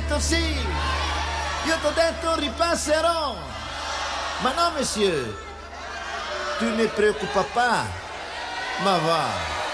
detto sì, io t'ho detto ripasserò. Ma no, monsieur, tu ne preoccupa pas. Ma va.